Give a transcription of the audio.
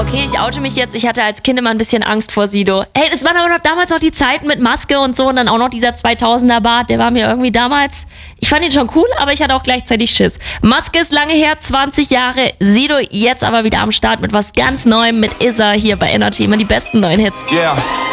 Okay, ich oute mich jetzt. Ich hatte als Kind immer ein bisschen Angst vor Sido. Hey, das waren aber noch damals noch die Zeiten mit Maske und so und dann auch noch dieser 2000er Bart. Der war mir irgendwie damals... Ich fand ihn schon cool, aber ich hatte auch gleichzeitig Schiss. Maske ist lange her, 20 Jahre. Sido jetzt aber wieder am Start mit was ganz Neuem mit Isa hier bei Energy. Immer die besten neuen Hits. Yeah.